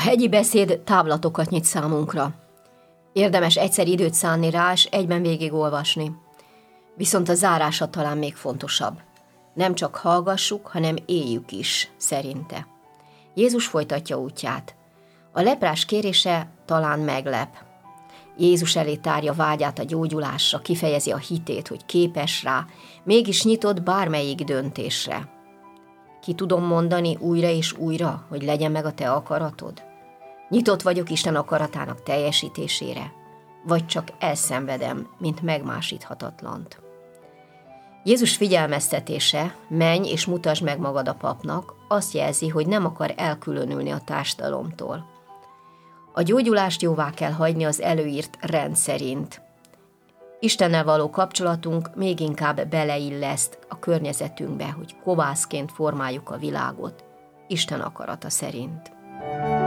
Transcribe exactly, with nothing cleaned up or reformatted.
hegyi beszéd táblatokat nyit számunkra. Érdemes egyszer időt szánni rá, és egyben végigolvasni. Viszont a zárása talán még fontosabb. Nem csak hallgassuk, hanem éljük is, szerinte. Jézus folytatja útját. A leprás kérése talán meglep. Jézus elé tárja vágyát a gyógyulásra, kifejezi a hitét, hogy képes rá, mégis nyitott bármelyik döntésre. Ki tudom mondani újra és újra, hogy legyen meg a te akaratod? Nyitott vagyok Isten akaratának teljesítésére, vagy csak elszenvedem, mint megmásíthatatlant. Jézus figyelmeztetése, menj és mutasd meg magad a papnak, azt jelzi, hogy nem akar elkülönülni a társadalomtól. A gyógyulást jóvá kell hagyni az előírt rend szerint. Istennel való kapcsolatunk még inkább beleilleszt a környezetünkbe, hogy kovászként formáljuk a világot, Isten akarata szerint.